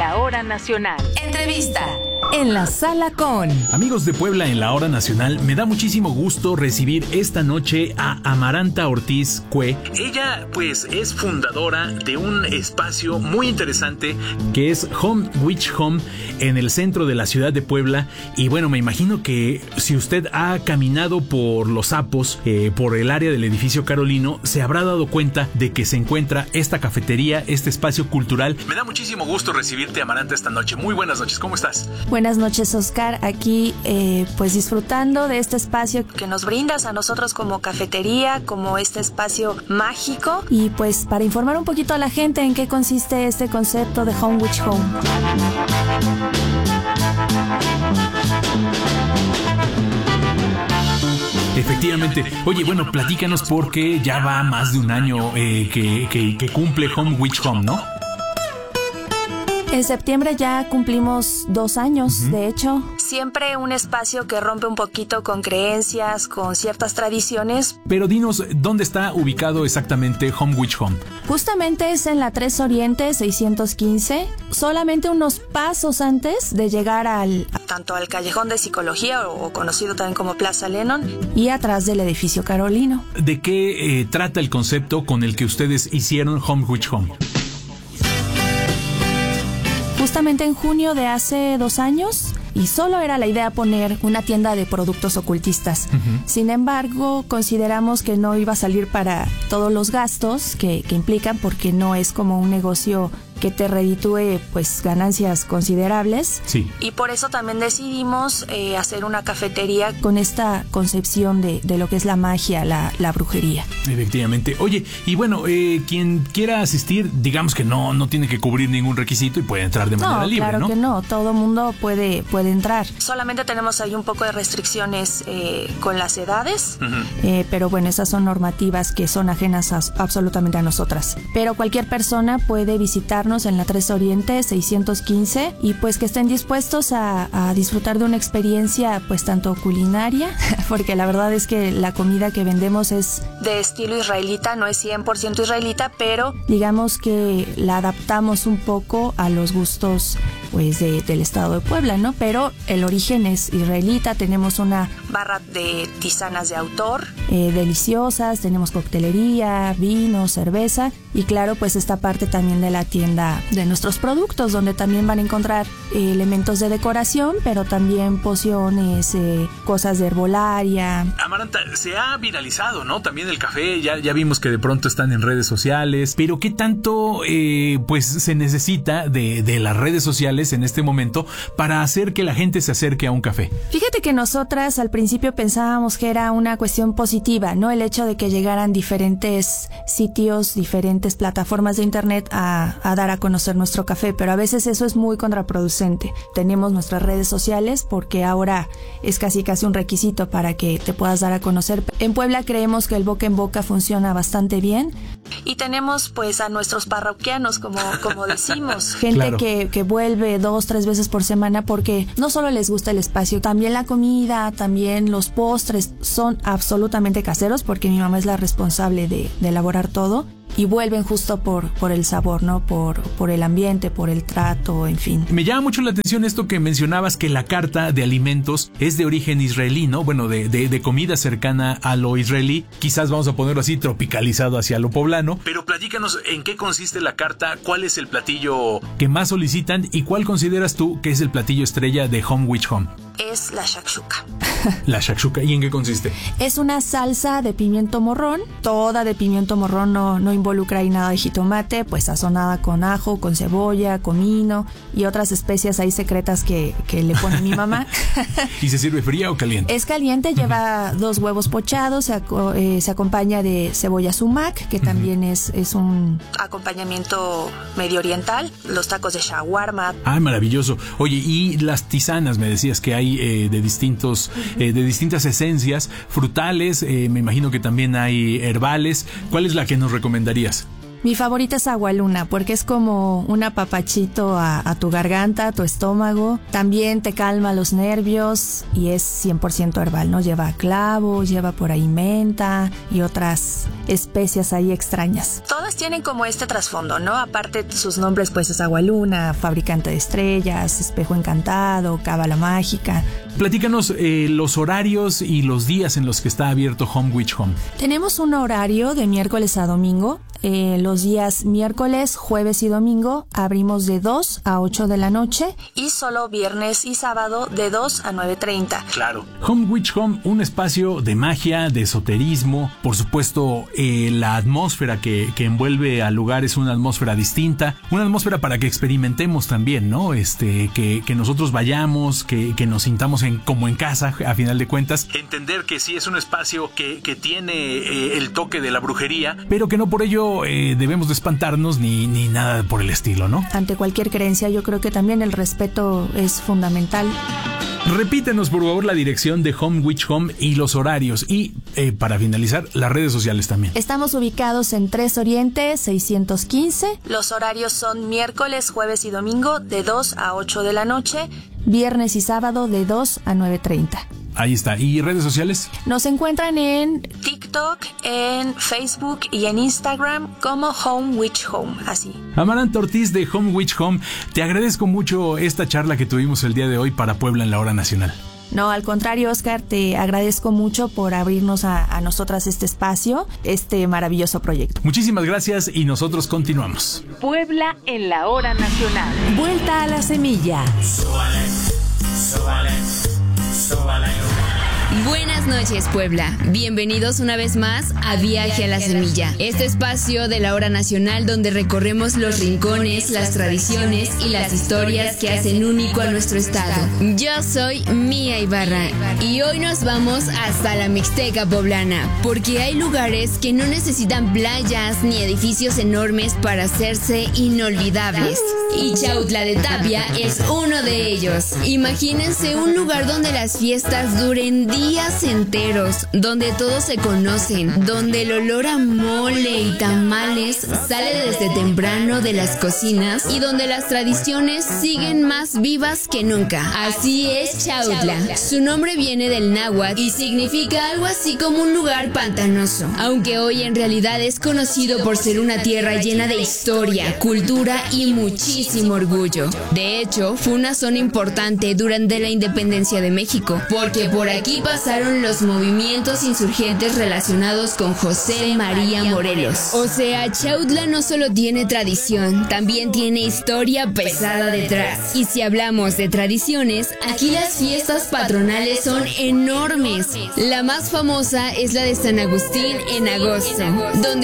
La Hora Nacional. Entrevista. En la sala con... Amigos de Puebla en la Hora Nacional, me da muchísimo gusto recibir esta noche a Amaranta Ortiz Cue. Ella, pues, es fundadora de un espacio muy interesante que es Home Witch Home en el centro de la ciudad de Puebla. Y bueno, me imagino que si usted ha caminado por Los Sapos, por el área del edificio Carolino, se habrá dado cuenta de que se encuentra esta cafetería, este espacio cultural. Me da muchísimo gusto recibirte, Amaranta, esta noche. Muy buenas noches, ¿cómo estás? Buenas noches, Oscar. Aquí pues disfrutando de este espacio que nos brindas a nosotros como cafetería, como este espacio mágico. Y pues para informar un poquito a la gente en qué consiste este concepto de Home Witch Home. Efectivamente. Oye, bueno, platícanos porque ya va más de un año que cumple Home Witch Home, ¿no? En septiembre ya cumplimos 2 años, de hecho. Siempre un espacio que rompe un poquito con creencias, con ciertas tradiciones. Pero dinos, ¿dónde está ubicado exactamente Home Witch Home? Justamente es en la 3 Oriente 615, solamente unos pasos antes de llegar tanto al Callejón de Psicología, o conocido también como Plaza Lennon, y atrás del edificio Carolino. ¿De qué trata el concepto con el que ustedes hicieron Home Witch Home? Justamente en junio de hace 2 años, y solo era la idea poner una tienda de productos ocultistas. Sin embargo, consideramos que no iba a salir para todos los gastos que implican, porque no es como un negocio que te reditúe pues ganancias considerables. Sí. Y por eso también decidimos hacer una cafetería con esta concepción de lo que es la magia, la brujería. Efectivamente. Oye, y bueno, quien quiera asistir, digamos que no tiene que cubrir ningún requisito y puede entrar de manera libre, ¿no? Claro que no, todo mundo puede entrar. Solamente tenemos ahí un poco de restricciones con las edades, pero bueno, esas son normativas que son ajenas absolutamente a nosotras. Pero cualquier persona puede visitarnos en la 3 Oriente 615 y pues que estén dispuestos a disfrutar de una experiencia pues tanto culinaria, porque la verdad es que la comida que vendemos es de estilo israelita, no es 100% israelita, pero digamos que la adaptamos un poco a los gustos pues del estado de Puebla, ¿no? Pero el origen es israelita. Tenemos una barra de tisanas de autor deliciosas, tenemos coctelería, vino, cerveza y claro, pues esta parte también de la tienda de nuestros productos, donde también van a encontrar elementos de decoración, pero también pociones, cosas de herbolaria. Amaranta, se ha viralizado, ¿no? También el café, ya vimos que de pronto están en redes sociales, pero ¿qué tanto pues se necesita de las redes sociales en este momento para hacer que la gente se acerque a un café? Fíjate que nosotras al principio pensábamos que era una cuestión positiva, ¿no? El hecho de que llegaran diferentes sitios, diferentes plataformas de internet a dar a conocer nuestro café, pero a veces eso es muy contraproducente. Tenemos nuestras redes sociales porque ahora es casi un requisito para que te puedas dar a conocer. En Puebla creemos que el boca en boca funciona bastante bien y tenemos pues a nuestros parroquianos, como decimos, gente claro, que vuelve 2-3 veces por semana porque no solo les gusta el espacio, también la comida, también los postres son absolutamente caseros porque mi mamá es la responsable de elaborar todo. Y vuelven justo por el sabor, ¿no? Por el ambiente, por el trato, en fin. Me llama mucho la atención esto que mencionabas, que la carta de alimentos es de origen israelí, ¿no? Bueno, de comida cercana a lo israelí. Quizás vamos a ponerlo así, tropicalizado hacia lo poblano. Pero platícanos en qué consiste la carta, cuál es el platillo que más solicitan y cuál consideras tú que es el platillo estrella de Home Witch Home. Es la shakshuka. La shakshuka, ¿y en qué consiste? Es una salsa de pimiento morrón, toda de pimiento morrón, no involucra ahí nada de jitomate, pues sazonada con ajo, con cebolla, comino y otras especias ahí secretas que le pone mi mamá. ¿Y se sirve fría o caliente? Es caliente, lleva 2 huevos pochados, se acompaña de cebolla sumac, que también es un acompañamiento medio oriental, los tacos de shawarma. Ah, maravilloso. Oye, y las tisanas, me decías que hay de distintas esencias, frutales, me imagino que también hay herbales. ¿Cuál es la que nos recomendarías? Mi favorita es Agualuna porque es como un apapachito a tu garganta, a tu estómago. También te calma los nervios y es 100% herbal, ¿no? Lleva clavos, lleva por ahí menta y otras especias ahí extrañas. Todas tienen como este trasfondo, ¿no? Aparte sus nombres pues es Agualuna, Fabricante de Estrellas, Espejo Encantado, Cábala Mágica. Platícanos los horarios y los días en los que está abierto Home Witch Home. Tenemos un horario de miércoles a domingo. Los días miércoles, jueves y domingo abrimos de 2 a 8 de la noche y solo viernes y sábado de 2 a 9:30. Claro. Home Witch Home, un espacio de magia, de esoterismo. Por supuesto, la atmósfera que envuelve al lugar es una atmósfera distinta. Una atmósfera para que experimentemos también, ¿no? Que nosotros vayamos, que nos sintamos como en casa, a final de cuentas. Entender que sí es un espacio que tiene el toque de la brujería, pero que no por ello debemos de espantarnos ni nada por el estilo, ¿no? Ante cualquier creencia, yo creo que también el respeto es fundamental. Repítenos, por favor, la dirección de Home Witch Home y los horarios. Y, para finalizar, las redes sociales también. Estamos ubicados en 3 Oriente, 615. Los horarios son miércoles, jueves y domingo de 2 a 8 de la noche. Viernes y sábado de 2 a 9:30. Ahí está. ¿Y redes sociales? Nos encuentran en TikTok, en Facebook y en Instagram como Home Witch Home, así. Amaranta Ortiz de Home Witch Home, te agradezco mucho esta charla que tuvimos el día de hoy para Puebla en la Hora Nacional. No, al contrario, Oscar, te agradezco mucho por abrirnos a nosotras este espacio, este maravilloso proyecto. Muchísimas gracias y nosotros continuamos. Puebla en la Hora Nacional. Vuelta a la semilla. Súbale, súbale, súbale. Buenas noches, Puebla. Bienvenidos una vez más a Viaje a la Semilla, este espacio de la Hora Nacional donde recorremos los rincones, las tradiciones y las historias que hacen único a nuestro estado. Yo soy Mía Ibarra y hoy nos vamos hasta la Mixteca poblana, porque hay lugares que no necesitan playas ni edificios enormes para hacerse inolvidables. Y Chautla de Tapia es uno de ellos. Imagínense un lugar donde las fiestas duren días enteros, donde todos se conocen, donde el olor a mole y tamales sale desde temprano de las cocinas y donde las tradiciones siguen más vivas que nunca. Así es Chautla. Su nombre viene del náhuatl y significa algo así como un lugar pantanoso, aunque hoy en realidad es conocido por ser una tierra llena de historia, cultura y muchísimo orgullo. De hecho, fue una zona importante durante la independencia de México, porque por aquí pasaron los movimientos insurgentes relacionados con José María Morelos. O sea, Chautla no solo tiene tradición, también tiene historia pesada detrás. Y si hablamos de tradiciones, aquí las fiestas patronales son enormes. La más famosa es la de San Agustín en agosto, donde